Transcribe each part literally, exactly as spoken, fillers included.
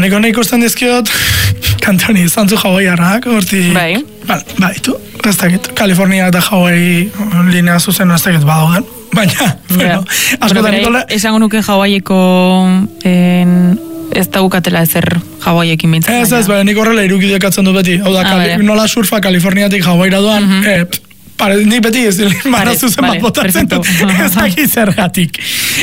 niko nahi ikusten dizkiot, kantoni zantzu hawaiarrak, horti... Bai. Bai, tu, ez dakit, Kalifornia eta Hawaii linea zuzen ez dakit badauden. Baina, bueno, askotan nikola... Esango nuke Hawaiiko ez daukatela ezer Hawaiekin mintzen. Ez, ez, baina nik horrela irukidekatzen du beti. Hau da, nola surfa Kaliforniatik Hawaira doan, pare, nik beti ez dili mara zuzen bat botatzen du, ez dakit zergatik.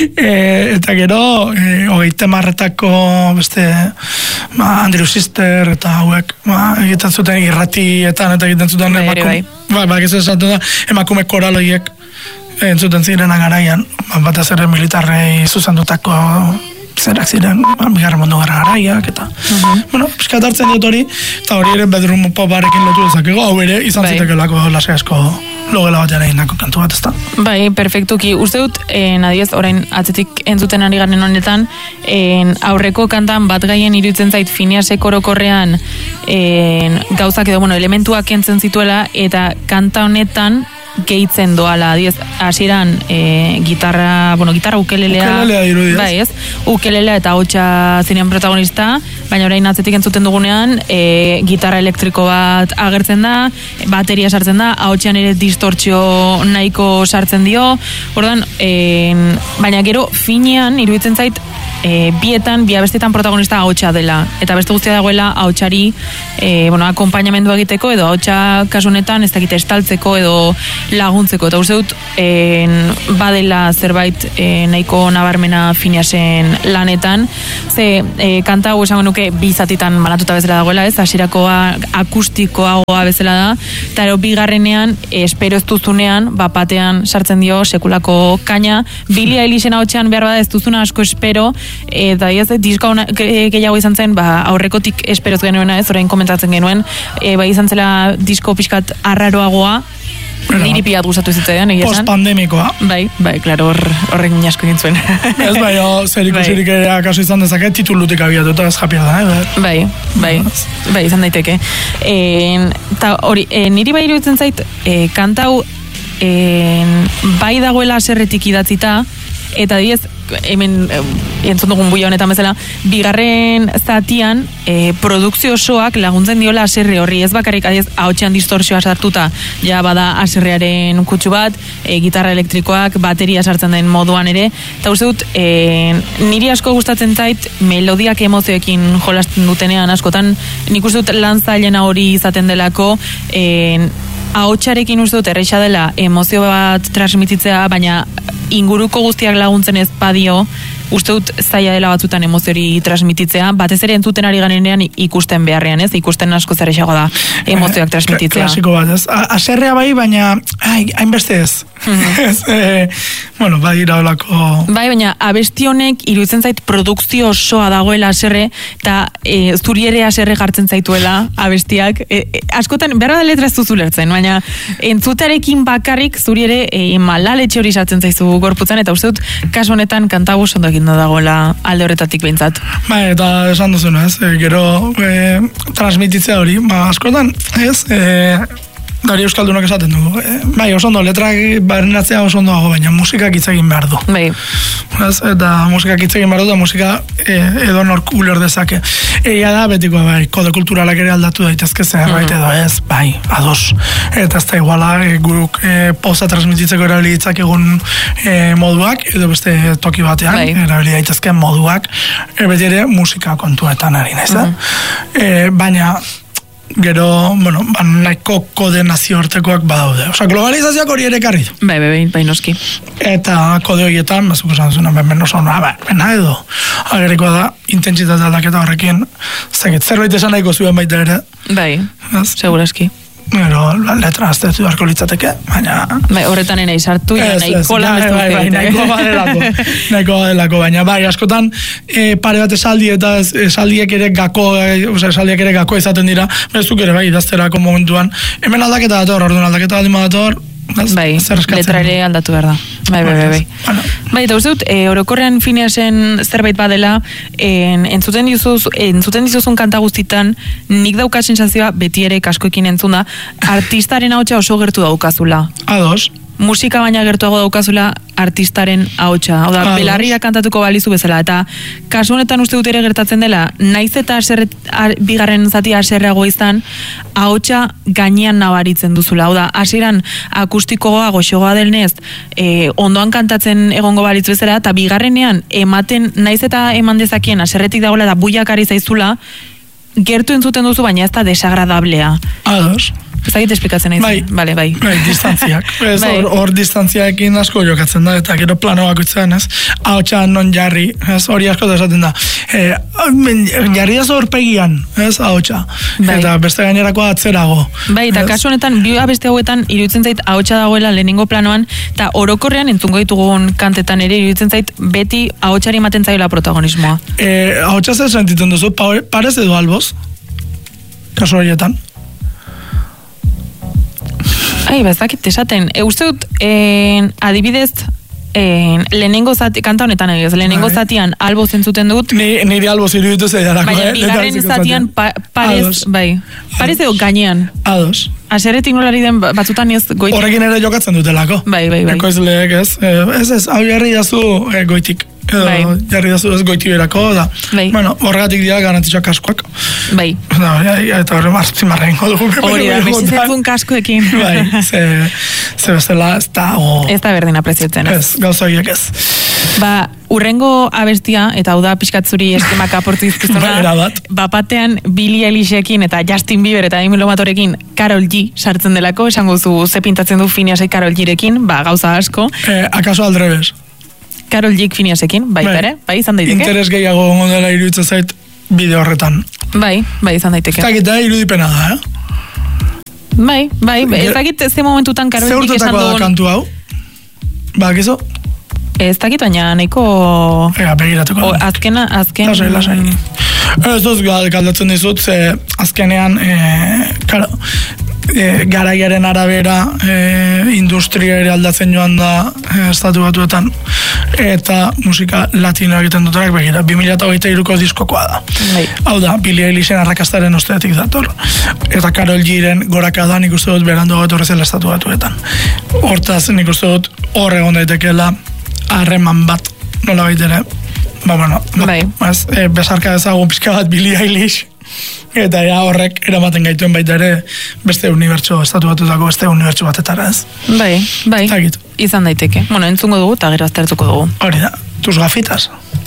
Eta gero, hogeite marretako beste Andrew Sister eta hauek egiten zuten irratietan eta egiten zuten emakume, bai, bai, ez esaten da, emakume koraloiek entzuten zirena garaian, batez ere militarrei zuzendutako zerak ziren, bigarren mundu gerra garaiak, eta, bueno, piskat hartzen dut hori, eta hori ere bedroom poparekin lotu dezakego, hau ere izan zitekelako lasai asko logela batean egin dako kantu bat, ezta? Bai, perfektuki. Uste dut, nadiez, orain atzetik entzuten ari garen honetan, aurreko kantan bat gaien iruditzen zait Finiasek orokorrean gauzak edo, bueno, elementuak kentzen zituela, eta kanta honetan gehitzen doala, diez, hasieran e, gitarra, bueno, gitarra ukelelea, ukelelea irudiaz. Bai, ez, ukelelea eta hotxa ziren protagonista, baina orain atzetik entzuten dugunean, e, gitarra elektriko bat agertzen da, bateria sartzen da, ahotxean ere distortzio nahiko sartzen dio, ordan, e, baina gero finean iruditzen zait, E, bietan, bi abestetan protagonista ahotsa dela, eta beste guztia dagoela ahotxari e, bueno, akompainamendu egiteko edo ahotsa kasunetan ez dakite estaltzeko edo laguntzeko, eta uste dut e, badela zerbait e, nahiko nabarmena Finiasen lanetan, ze e, kanta hau esango nuke bi zatitan banatuta bezala dagoela, ez, hasirakoa akustikoagoa bezala da, eta ero bigarrenean e, espero ez duzunean bapatean sartzen dio sekulako kaina, Billie Eilishena ahotxean behar bada ez duzuna asko espero, eta ez, diska gehiago izan zen, ba, aurrekotik esperoz genuena ez, orain komentatzen genuen, e, ba, izan zela disko pixkat arraroagoa, niri pilat gustatu zitzaidan, egia esan. Post-pandemikoa. Bai, bai, klaro, horrek minasko egin zuen. Ez bai, zer ikusirik ere akaso izan dezake, titulutik abiatuta ez japia da, eh? Bai, bai, bai, izan daiteke. Eta hori, niri bai iruditzen zait, e, kantau e, bai dagoela aserretik idatzita, eta diez, hemen entzun dugun buia honetan bezala, bigarren zatian e, produkzio osoak laguntzen diola aserre horri, ez bakarrik adiez ahotxean distorsioa sartuta, ja bada aserrearen kutsu bat, e, gitarra elektrikoak, bateria sartzen den moduan ere, eta uste dut e, niri asko gustatzen zait melodiak emozioekin jolasten dutenean askotan, nik uste dut lan zailena hori izaten delako, e, ahotxarekin uste dut erreixa dela emozio bat transmititzea, baina inguruko guztiak laguntzen ez badio, uste dut zaila dela batzutan emoziori transmititzea, batez ere entzuten ari garenean ikusten beharrean, ez? Ikusten asko zerrexago da emozioak transmititzea. Klasiko bat, ez? Aserrea bai, baina hainbeste ez. Ez, bueno, bai iraolako... Bai, baina abesti honek iruditzen zait produkzio osoa dagoela aserre, eta e, zuri ere aserre jartzen zaituela abestiak. E, e, askotan, behar da letra ez duzu lertzen, baina entzutarekin bakarrik zuri ere e, malaletxe hori sartzen zaizu gorputzan, eta uste dut, kasu honetan kantago ondo egin da dagoela alde horretatik behintzat. Bai, eta esan duzuna, ez? E, gero e, transmititzea hori, ba, askotan, ez? E, Dari euskaldunak esaten dugu. E, bai, oso ondo, letrak barrenatzea oso ondo dago, baina musikak hitz egin behar du. Bai. Ez, eta musikak hitz egin behar du, eta musika e, edo nork uler dezake. Egia da, betikoa, bai, kode kulturalak ere aldatu daitezke zerbait mm-hmm. edo ez, bai, ados. Eta ez da iguala, e, guruk e, poza transmititzeko erabili ditzak egun e, moduak, edo beste toki batean, bai. erabili daitezke moduak, e, beti ere musika kontuetan ari naiz, mm-hmm. e, baina gero, bueno, nahiko kode nazioartekoak badaude. Osa, globalizazioak hori ere karri du. Bai, bai, bai, bai, noski. Eta kode horietan, bazuko esan zuen, ben oso, no, ba, bena edo, agerikoa da, intentsitate aldaketa horrekin, zekit, zerbait esan nahiko zuen baita ere. Bai, seguraski. Pero letra aztetu beharko litzateke, baina... Bai, horretan ene izartu, ja, nahiko lan ez bai, bai, nahiko badelako, nahiko badelako, baina bai, askotan e, pare bat esaldi eta esaldiek ere gako, oza, esaldiek ere gako izaten dira, bezuk ere bai, idazterako momentuan, hemen aldaketa dator, orduan aldaketa baldin badator, bai, letra ere aldatu behar da. Bai, bai, bai, bai. Bueno. Bai, eta uste dut, e, orokorrean Finiasen zerbait badela, en, entzuten dizuz, entzuten dizuzun kanta guztitan, nik dauka sensazioa beti ere kaskoekin entzunda, artistaren ahotsa oso gertu daukazula. Ados. musika baina gertuago daukazula artistaren ahotsa. Hau da, ah, belarria kantatuko balizu bezala. Eta kasu honetan uste dut ere gertatzen dela, naiz eta aserret, ar, bigarren zati aserreago izan, ahotsa gainean nabaritzen duzula. Hau da, hasieran akustikoa, goxogoa delnez, e, ondoan kantatzen egongo balitz bezala, eta bigarrenean ematen, naiz eta eman dezakien aserretik dagoela da buiakari zaizula, gertu entzuten duzu, baina ez da desagradablea. Ados. Ez dakit esplikatzen nahi. Bai, vale, bai. Bai, distantziak. Ez bai. hor, hor distantziaekin asko jokatzen da, eta gero plano bakoitzean, ez? Ahotsa non jarri, ez? Hori asko da esaten da. E, jarri ez horpegian, ez? Ahotsa. Bai. Eta beste gainerakoa atzerago. Bai, eta kasu honetan, bi beste hauetan, iruditzen zait ahotsa dagoela lehenengo planoan, eta orokorrean entzungo ditugun kantetan ere, iruditzen zait beti ahotsari ematen zaiola protagonismoa. E, ahotsa zer sentitzen duzu, parez edo alboz? Kasu horietan. Ai, bazakit esaten. E, uste dut, en, adibidez, en, lehenengo zati, kanta honetan egez, lehenengo bai. Zatian albo zentzuten dut. Ni, niri albo ziruditu zeidarako. Baina, eh? Bigarren zatian pa, parez, Ados. Bai, parez edo gainean. Ados. Aserretik nolari den batzutan ez goitik. Horrekin ere jokatzen dutelako. Bai, bai, bai. Ekoizleek ez, ez ez, hau jarri dazu e, goitik. Edo, bai. Jarri dazu ez goiti berako, da. Bai. Bueno, horregatik dira garantitxoak kaskoak. Bai. Da, eta horre martzimarra ingo dugu. Hori da, bizitzezun kaskoekin. Bai, ze, ze bestela ez da, o... Ez da berdin apreziotzen. Ez, gauza horiek ez. Ba, urrengo abestia, eta hau da pixkatzuri eskemak aportu izkizuna, bapatean Billie Eilishiekin eta Justin Bieber eta Demi Lovatorekin Karol G sartzen delako, esango zu ze pintatzen du Phineasek Karol G-rekin, ba, gauza asko. Eh, akaso aldrebes. Karol G Phineasekin, bai, bai. Ere, bai, izan daiteke. Interes gehiago gongo dela iruditzen zait bideo horretan. Bai, bai, izan daiteke. Ez dakit da irudipena da, eh? Bai, bai, ez dakit ze momentutan Karol G esan duen... Ze da kantu hau? Ba, kizo? Ez dakit, baina nahiko... Ega, begiratuko. Azkena, azken... Lasai, lasai. Ez duz galdatzen dizut, ze azkenean, e, karo, e, garaiaren arabera e, industria ere aldatzen joan da e, estatu batuetan, eta musika latino egiten dutenak begira, bi mila hogeita hiruko diskokoa da. Bai. Hau da, Billie Eilishien arrakastaren osteetik dator, eta Karol G-ren gorakada nik uste dut berandu gatorre zela estatu batuetan. Hortaz nik uste dut horre egon daitekeela harreman bat, nola baitere, ba, bueno, bai. Ez, e, besarka ezagun pixka bat Billie Eilish, eta ja horrek eramaten gaituen baita ere beste unibertso, estatu batutako beste unibertso batetara, ez? Bai, bai, Zagit. Izan daiteke. Bueno, entzungo dugu eta gero aztertuko dugu. Hori da, tus gafitas.